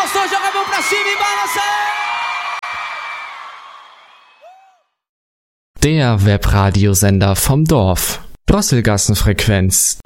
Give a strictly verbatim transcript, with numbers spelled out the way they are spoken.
gostou, joga a mão pra cima e balança! Der Webradiosender vom Dorf. Drosselgassenfrequenz,